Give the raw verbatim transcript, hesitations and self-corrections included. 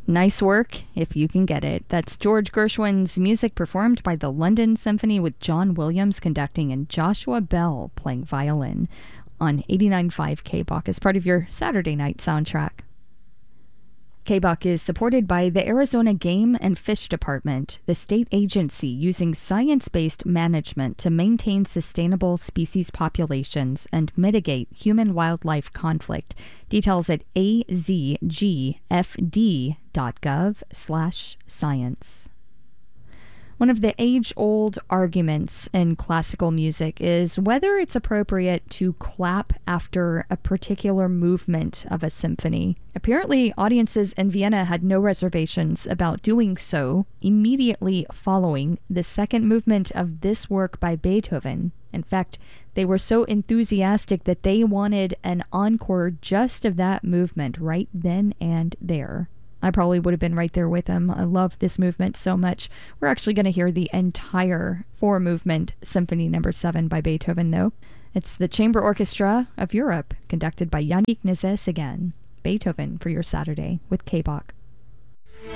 Nice work, if you can get it. That's George Gershwin's music performed by the London Symphony with John Williams conducting and Joshua Bell playing violin on eighty-nine point five K B O C as part of your Saturday night soundtrack. K B O C is supported by the Arizona Game and Fish Department, the state agency using science-based management to maintain sustainable species populations and mitigate human-wildlife conflict. Details at a z g f d dot gov slash science. One of the age-old arguments in classical music is whether it's appropriate to clap after a particular movement of a symphony. Apparently, audiences in Vienna had no reservations about doing so immediately following the second movement of this work by Beethoven. In fact, they were so enthusiastic that they wanted an encore just of that movement right then and there. I probably would have been right there with them. I love this movement so much. We're actually going to hear the entire four-movement Symphony Number seven by Beethoven, though. It's the Chamber Orchestra of Europe, conducted by Yannick Nézet again. Beethoven for your Saturday with K B O C.